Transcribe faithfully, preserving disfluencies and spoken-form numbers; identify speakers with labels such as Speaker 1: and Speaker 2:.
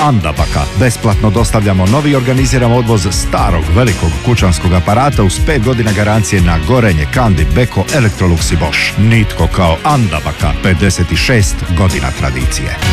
Speaker 1: Andabaka. Besplatno dostavljamo novi i organiziramo odvoz starog velikog kućanskog aparata uz pet godina garancije na Gorenje, Kandi, Beko, Electrolux i Bosch. Nitko kao Andabaka, pedeset šest godina tradicije.